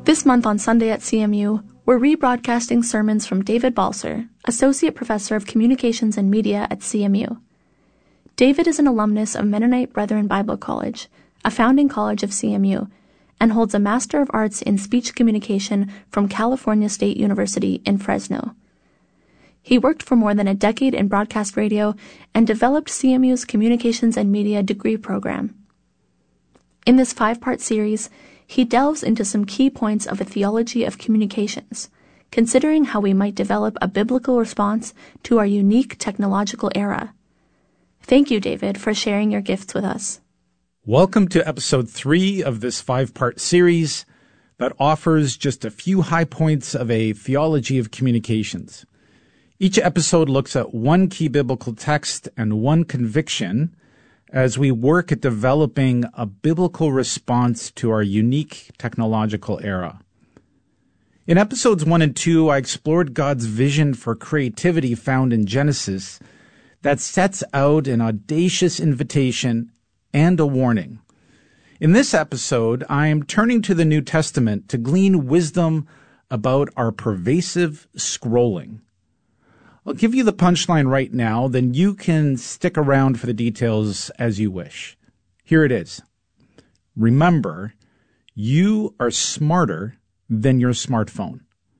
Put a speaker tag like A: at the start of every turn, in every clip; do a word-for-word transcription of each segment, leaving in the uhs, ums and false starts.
A: This month on Sunday at C M U, we're rebroadcasting sermons from David Balser, Associate Professor of Communications and Media at C M U. David is an alumnus of Mennonite Brethren Bible College, a founding college of C M U, and holds a Master of Arts in Speech Communication from California State University in Fresno. He worked for more than a decade in broadcast radio and developed C M U's Communications and Media degree program. In this five-part series, he delves into some key points of a theology of communications, considering how we might develop a biblical response to our unique technological era. Thank you, David, for sharing your gifts with us.
B: Welcome to episode three of this five-part series that offers just a few high points of a theology of communications. Each episode looks at one key biblical text and one conviction as we work at developing a biblical response to our unique technological era. In episodes one and two, I explored God's vision for creativity found in Genesis that sets out an audacious invitation and a warning. In this episode, I am turning to the New Testament to glean wisdom about our pervasive scrolling. I'll give you the punchline right now, then you can stick around for the details as you wish. Here it is. Remember, you are smarter than your smartphone.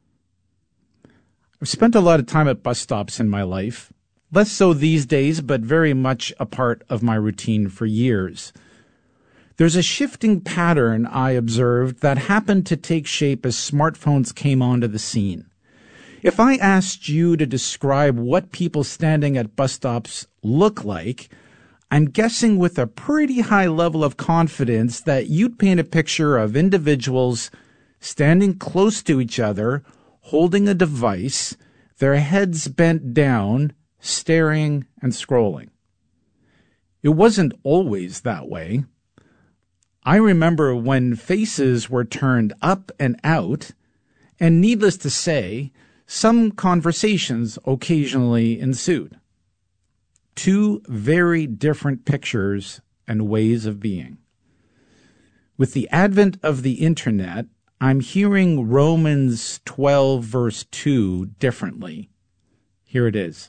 B: I've spent a lot of time at bus stops in my life, less so these days, but very much a part of my routine for years. There's a shifting pattern I observed that happened to take shape as smartphones came onto the scene. If I asked you to describe what people standing at bus stops look like, I'm guessing with a pretty high level of confidence that you'd paint a picture of individuals standing close to each other, holding a device, their heads bent down, staring and scrolling. It wasn't always that way. I remember when faces were turned up and out, and needless to say, some conversations occasionally ensued. Two very different pictures and ways of being. With the advent of the internet, I'm hearing Romans twelve verse two differently. Here it is.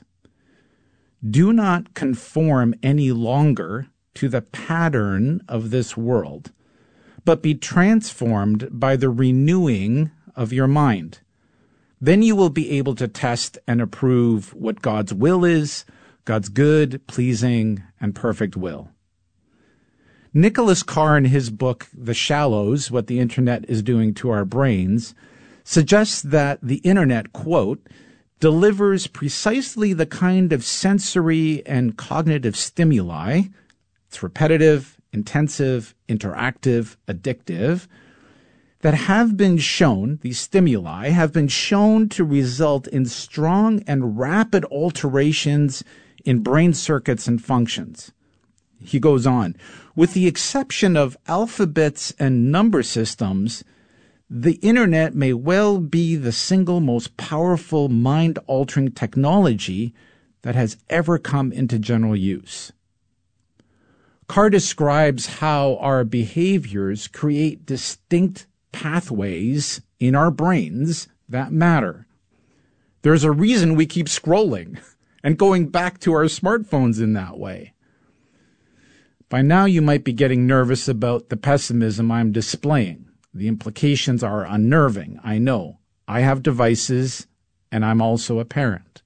B: Do not conform any longer to the pattern of this world, but be transformed by the renewing of your mind. Then you will be able to test and approve what God's will is, God's good, pleasing, and perfect will. Nicholas Carr, in his book, The Shallows, What the Internet is Doing to Our Brains, suggests that the Internet, quote, delivers precisely the kind of sensory and cognitive stimuli, it's repetitive, intensive, interactive, addictive, that have been shown, these stimuli, have been shown to result in strong and rapid alterations in brain circuits and functions. He goes on, with the exception of alphabets and number systems, the internet may well be the single most powerful mind-altering technology that has ever come into general use. Carr describes how our behaviors create distinct pathways in our brains that matter. There's a reason we keep scrolling and going back to our smartphones in that way. By now you might be getting nervous about the pessimism I'm displaying. The implications are unnerving, I know. I have devices, and I'm also a parent.